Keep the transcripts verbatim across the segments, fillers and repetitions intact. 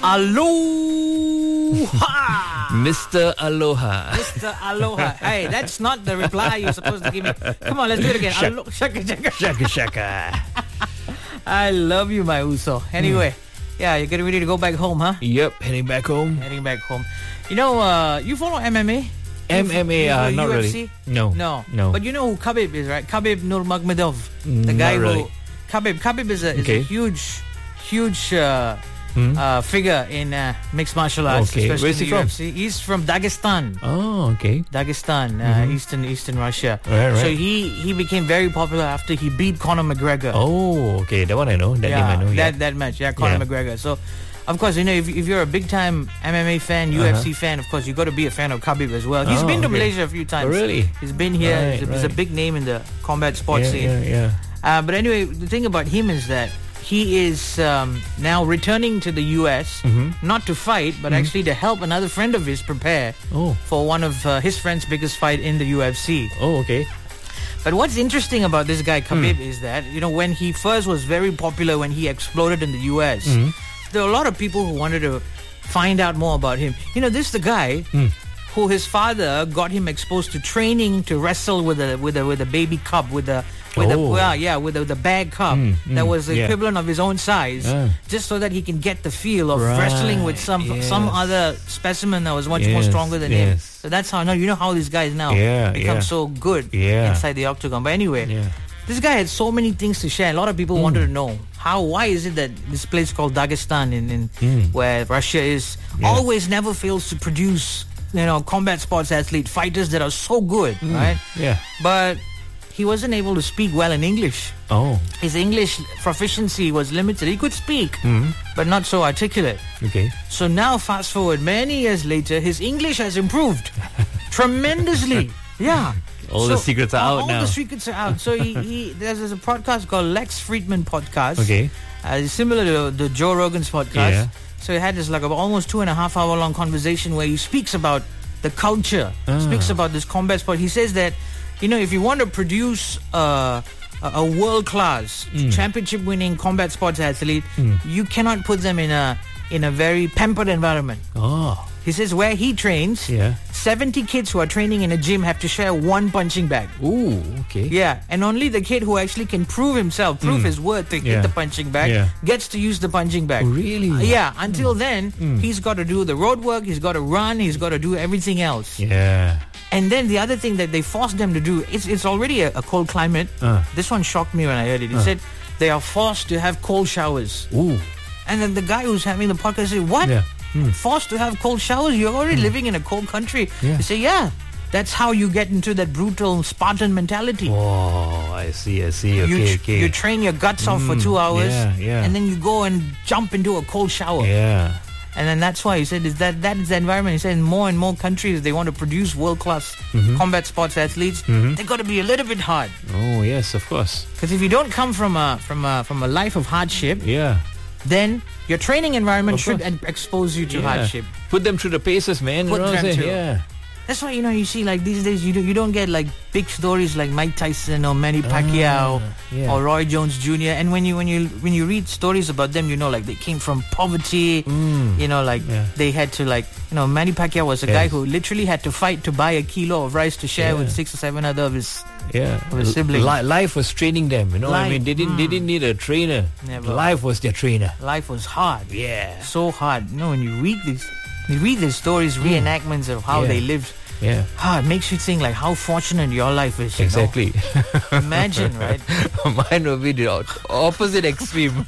Aloha! Mister Aloha. Mister Aloha. Hey, that's not the reply you're supposed to give me. Come on, let's do it again. Shak- Alo- shaka, shaka. Shaka shaka. I love you, my Uso. Anyway, Mm. yeah, you're getting ready to go back home, huh? Yep, heading back home. Heading back home. You know, uh, you follow M M A? M M A, You uh, follow not U F C? really. No. No. No. But you know who Khabib is, right? Khabib Nurmagomedov. The Mm, guy not really. who... Khabib. Khabib is a, is Okay. a huge, huge uh, Hmm? uh, figure in uh, mixed martial arts, Okay. especially Where's in he the from? U F C. He's from Dagestan. Oh, okay. Dagestan, uh, Eastern Eastern Russia. Right, right. So he, he became very popular after he beat Conor McGregor. Oh, okay. That one I know. That yeah, name I know. Yeah. that that match. Yeah, Conor Yeah. McGregor. So, of course, you know, if, if you're a big time M M A fan, U F C Uh-huh. fan, of course, you got to be a fan of Khabib as well. He's Oh, been to okay. Malaysia a few times. Oh, really? He's been here. Right, he's, a, he's a right. big name in the combat sports yeah, scene. yeah, yeah. Uh, but anyway, the thing about him is that he is um, now returning to the U S, Mhm. not to fight, but actually to help another friend of his prepare Oh. for one of uh, his friend's biggest fight in the U F C. Oh, okay. But what's interesting about this guy Hmm. Khabib is that, you know, when he first was very popular, when he exploded in the U S, Hmm. there were a lot of people who wanted to find out more about him. You know, this is the guy Hmm. who his father got him exposed to training to wrestle with a with a with a baby cub, with a with a Oh. well, yeah, with a, the bag cub Mm, that mm, was the yeah. equivalent of his own size, Ah. just so that he can get the feel of Right, wrestling with some some yes. other specimen that was much more Yes, stronger than him. yes. So that's how now you know how these guys now Yeah, become yeah. so good Yeah. inside the octagon. But anyway, Yeah. this guy had so many things to share. A lot of people Mm. wanted to know how, why is it that this place called Dagestan, in, in Mm. where Russia is, Yeah. always never fails to produce, you know, combat sports athlete fighters that are so good, right? Yeah. But he wasn't able to speak well in English. Oh. His English proficiency was limited. He could speak, Mhm. but not so articulate. Okay. So now, fast forward many years later, his English has improved tremendously. Yeah. All the secrets are all, out all now. the secrets are out. So he, he there's, there's a podcast called Lex Friedman Podcast. Okay. Uh, it's similar to the Joe Rogan's podcast. Yeah. So he had this like a, almost two and a half hour long conversation where he speaks about the culture, Ah. speaks about this combat sport. He says that, you know, if you want to produce uh, a, a world class Mm. championship winning combat sports athlete, Mm. you cannot put them in a in a very pampered environment. Oh. He says where he trains, Yeah. seventy kids who are training in a gym have to share one punching bag. Ooh. Okay. Yeah, and only the kid who actually can prove himself, prove Mm. his worth to Yeah. hit the punching bag, Yeah. gets to use the punching bag. Oh, really? Uh, yeah, until then, Mm. he's got to do the road work, he's got to run, he's got to do everything else. Yeah. And then the other thing that they force them to do, it's, it's already a, a cold climate. Uh. This one shocked me when I heard it. He Uh. said they are forced to have cold showers. Ooh. And then the guy who's having the podcast said, what? Yeah. Mm. Forced to have cold showers? You're already living in a cold country. Yeah. They say, yeah, that's how you get into that brutal Spartan mentality. Oh, I see. I see. Okay. you, okay. you train your guts off for Mm, two hours, yeah, yeah. and then you go and jump into a cold shower. Yeah. And then that's why he said is that that is the environment. He said in more and more countries they want to produce world class Mhm. combat sports athletes. Mhm. They got to be a little bit hard, Oh, yes, of course. because if you don't come from a from a from a life of hardship, Yeah. then your training environment Of should course. en- expose you to Yeah. hardship. Put them through the paces, man. Put you know what I'm them saying? through. Yeah. That's why, you know, you see like these days you do, you don't get like big stories like Mike Tyson or Manny Pacquiao Ah, yeah. or Roy Jones Junior And when you when you when you read stories about them, you know, like they came from poverty. Mm. You know, like Yeah. they had to like, you know, Manny Pacquiao was a guy Yes. who literally had to fight to buy a kilo of rice to share Yeah. with six or seven other of his. Yeah. Of his siblings. Li- life was training them. You know what I Life, mean? They didn't. They mm. didn't need a trainer. Never. Life was their trainer. Life was hard, Yeah. so hard. You know, when you read these, you read these stories, reenactments of how Yeah. they lived. Yeah. Ah, it makes you think like how fortunate your life is. You know? Exactly. Imagine, right? Mine will be the o- opposite extreme.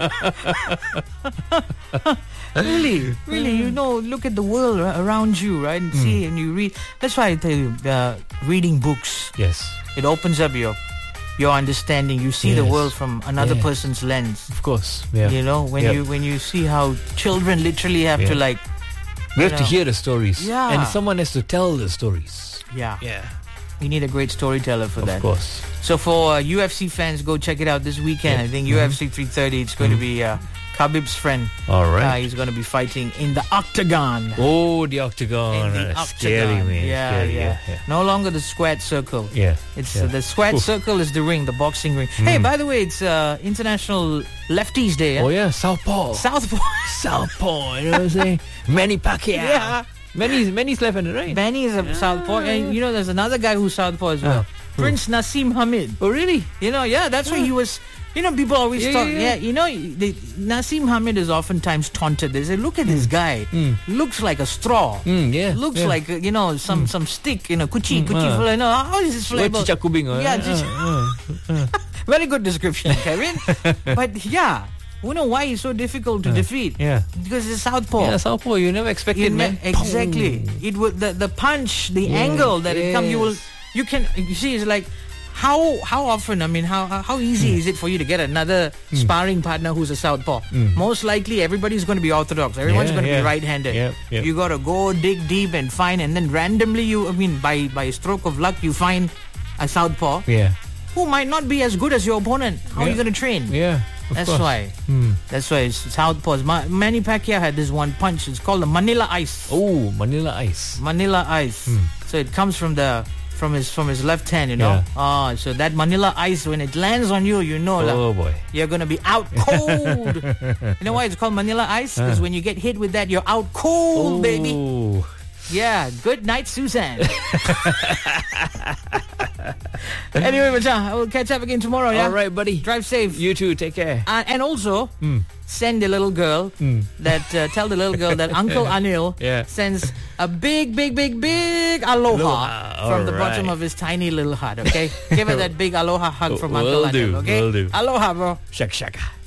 Really, really, you know, look at the world ar- around you, right? And see, and you read. That's why I tell you, uh, reading books, Yes. it opens up your your understanding. You see the Yes. world from another Yeah. person's lens. Of course. Yeah. You know, when Yep. you when you see how children literally have to Yeah. like, We have you to know. hear the stories. Yeah. And someone has to tell the stories. yeah, Yeah. we need a great storyteller for Of that. course. So for uh, U F C fans, go check it out this weekend. Yeah. I think Mhm. U F C three thirty. It's going to be uh, Khabib's friend. All Uh, right. he's going to be fighting in the octagon. Oh, the octagon. In the Uh, octagon. Scary, man. Yeah, Scary, yeah, yeah, yeah. No longer the square circle. Yeah. It's yeah. uh, the square Oof. circle is the ring, the boxing ring. Hey, by the way, it's uh, International Lefties Day. Eh? Oh, yeah. Southpaw. Southpaw. Southpaw. You know what I'm saying? Manny Pacquiao. Yeah. Manny's, Manny's left-handed, right? Manny is a southpaw, and you know there's another guy who's southpaw as well. Ah, Prince Naseem Hamid. Oh, really? You know, yeah, that's why he was. You know, people always Yeah, talk. yeah, Yeah, yeah. you know, the, Naseem Hamid is oftentimes taunted. They say, "Look at this guy. Looks like a straw. Mm, yeah. Looks yeah. like uh, you know some some stick. You know, kuchi kuchi. ah. flavor. No, how is this Oh, flavor? cicak kubing. Yeah, uh, cic- uh, uh. Very good description, Kevin. But yeah, you know why he's so difficult to defeat? Yeah. Because it's southpaw. Yeah, Southpaw. You never expect You it, ne- man. exactly. It would the, the punch, the angle that it comes. You will. You can. You see, it's like. How how often? I mean, how how, how easy is it for you to get another sparring partner who's a southpaw? Most likely, everybody's going to be orthodox. Everyone's Yeah, going to yeah. be right-handed. Yep, yep. You got to go dig deep and find, and then randomly, you I mean, by by a stroke of luck, you find a southpaw Yeah. who might not be as good as your opponent. How are you Yeah. going to train? Yeah. of That's course. why. Hmm. That's why it's southpaws. Ma- Manny Pacquiao had this one punch. It's called the Manila Ice. Oh, Manila Ice. Manila Ice. So it comes from the from his from his left hand, you know. Yeah. Ah, so that Manila Ice, when it lands on you, you know lah, Oh, boy. you're gonna be out cold. You know why it's called Manila Ice? Because when you get hit with that, you're out cold, baby. Oh. Yeah. Good night, Susan. Anyway, Macam, I will catch up again tomorrow. Yeah. All right, buddy. Drive safe. You too. Take care. Uh, and also, send the little girl that uh, tell the little girl that Uncle Anil Yeah. sends a big, big, big, big aloha Aloha, from the all bottom right. of his tiny little heart. Okay, give her that big aloha hug from Will Uncle do, Anil. Okay, will do. aloha, bro. Shaka shaka.